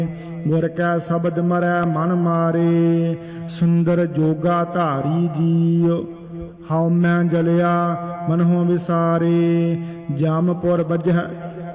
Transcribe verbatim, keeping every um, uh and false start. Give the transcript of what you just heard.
गुर कै शब्द मरै मन मारे। सुंदर जोगा धारी जीव हाउ मैं जलिया मनहों विसारे। जामपुर बजह